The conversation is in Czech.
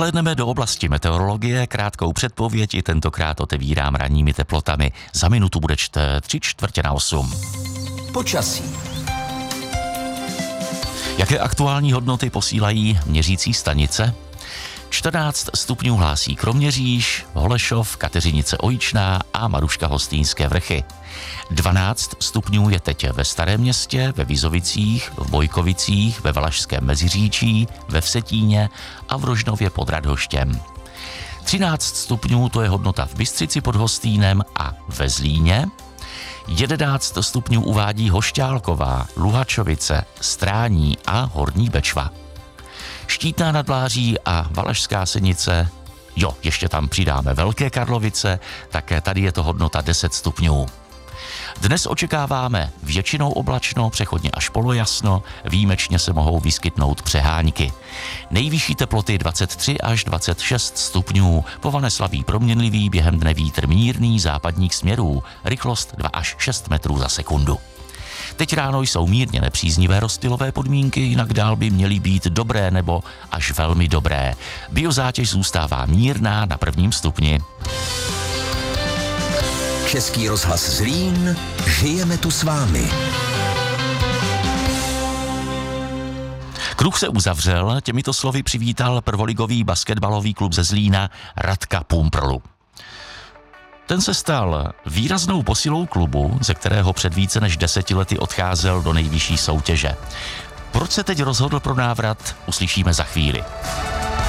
Zahlédneme do oblasti meteorologie, krátkou předpověď i tentokrát otevírám ranními teplotami. Za minutu bude 7:45. Počasí. Jaké aktuální hodnoty posílají měřící stanice? 14 stupňů hlásí Kroměříž, Holešov, Kateřinice Ojičná a Maruška Hostýnské Vrchy. 12 stupňů je teď ve Starém Městě, ve Vizovicích, v Bojkovicích, ve Valašském Meziříčí, ve Vsetíně a v Rožnově pod Radhoštěm. 13 stupňů to je hodnota v Bystřici pod Hostýnem a ve Zlíně. 11 stupňů uvádí Hošťálková, Luhačovice, Strání a Horní Bečva. Štítná nad Vláří a Valašská Senice, ještě tam přidáme Velké Karlovice, také tady je to hodnota 10 stupňů. Dnes očekáváme většinou oblačno, přechodně až polojasno, výjimečně se mohou vyskytnout přehánky. Nejvyšší teploty 23 až 26 stupňů, povane slabý proměnlivý, během dne vítr mírný západních směrů, rychlost 2 až 6 metrů za sekundu. Teď ráno jsou mírně nepříznivé rozptylové podmínky, jinak dál by měly být dobré nebo až velmi dobré. Biozátěž zůstává mírná na 1. stupni. Český rozhlas Zlín, žijeme tu s vámi. Kruh se uzavřel, těmito slovy přivítal prvoligový basketbalový klub ze Zlína Radka Pumprlu. Ten se stal výraznou posilou klubu, ze kterého před více než 10 lety odcházel do nejvyšší soutěže. Proč se teď rozhodl pro návrat, uslyšíme za chvíli.